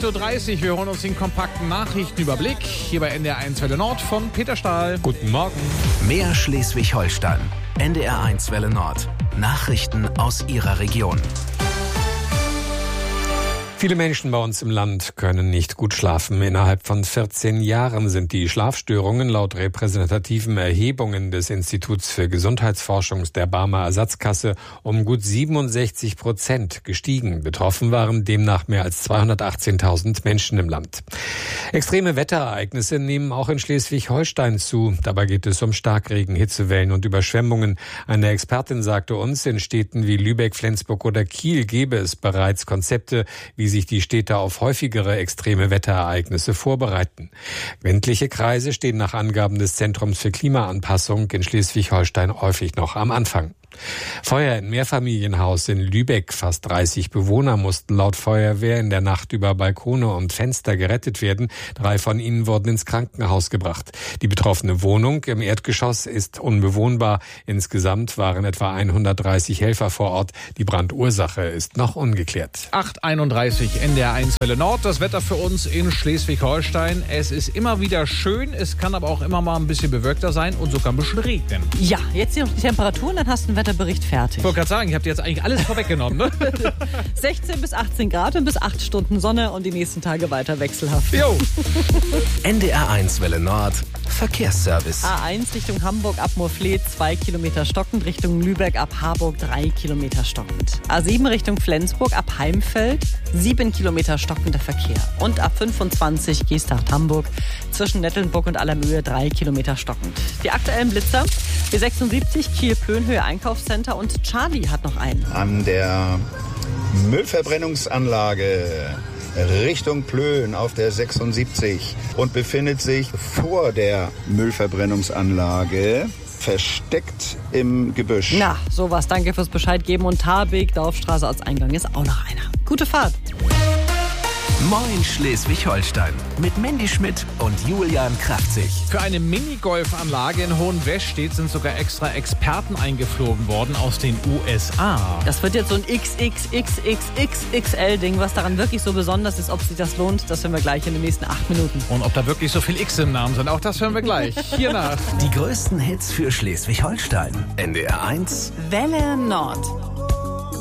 8.30 Uhr. Wir holen uns den kompakten Nachrichtenüberblick hier bei NDR1 Welle Nord von Peter Stahl. Guten Morgen. Mehr Schleswig-Holstein. NDR1 Welle Nord. Nachrichten aus Ihrer Region. Viele Menschen bei uns im Land können nicht gut schlafen. Innerhalb von 14 Jahren sind die Schlafstörungen laut repräsentativen Erhebungen des Instituts für Gesundheitsforschung der Barmer Ersatzkasse um gut 67% gestiegen. Betroffen waren demnach mehr als 218.000 Menschen im Land. Extreme Wetterereignisse nehmen auch in Schleswig-Holstein zu. Dabei geht es um Starkregen, Hitzewellen und Überschwemmungen. Eine Expertin sagte uns, in Städten wie Lübeck, Flensburg oder Kiel gäbe es bereits Konzepte, wie sich die Städte auf häufigere extreme Wetterereignisse vorbereiten. Ländliche Kreise stehen nach Angaben des Zentrums für Klimaanpassung in Schleswig-Holstein häufig noch am Anfang. Feuer im Mehrfamilienhaus in Lübeck. Fast 30 Bewohner mussten laut Feuerwehr in der Nacht über Balkone und Fenster gerettet werden. 3 von ihnen wurden ins Krankenhaus gebracht. Die betroffene Wohnung im Erdgeschoss ist unbewohnbar. Insgesamt waren etwa 130 Helfer vor Ort. Die Brandursache ist noch ungeklärt. 8.31 NDR1 Welle Nord. Das Wetter für uns in Schleswig-Holstein. Es ist immer wieder schön. Es kann aber auch immer mal ein bisschen bewölkter sein und sogar ein bisschen regnen. Ja, jetzt hier noch die Temperaturen, dann hast du einen Wetterbericht fertig. Ich wollte gerade sagen, ich habe dir jetzt eigentlich alles vorweggenommen, ne? 16 bis 18 Grad und bis 8 Stunden Sonne und die nächsten Tage weiter wechselhaft. Jo. NDR1 Welle Nord. Verkehrsservice. A1 Richtung Hamburg ab Moorfleet 2 Kilometer stockend, Richtung Lübeck ab Harburg 3 Kilometer stockend. A7 Richtung Flensburg ab Heimfeld 7 Kilometer stockender Verkehr. Und ab 25 Geesthacht-Hamburg zwischen Nettelnburg und Allermöhe 3 Kilometer stockend. Die aktuellen Blitzer, B76 Kiel-Plönhöhe Einkaufscenter und Charlie hat noch einen. An der Müllverbrennungsanlage Richtung Plön auf der 76 und befindet sich vor der Müllverbrennungsanlage versteckt im Gebüsch. Na, sowas. Danke fürs Bescheid geben. Und Tarbig, Dorfstraße als Eingang ist auch noch einer. Gute Fahrt. Moin Schleswig-Holstein mit Mandy Schmidt und Julian Kraftzig. Für eine Minigolfanlage in Hohenwestedt sind sogar extra Experten eingeflogen worden aus den USA. Das wird jetzt so ein XXXXXXL-Ding. Was daran wirklich so besonders ist, ob sich das lohnt, das hören wir gleich in den nächsten 8 Minuten. Und ob da wirklich so viel X im Namen sind, auch das hören wir gleich. Hier nach. Die größten Hits für Schleswig-Holstein. NDR1 Welle Nord.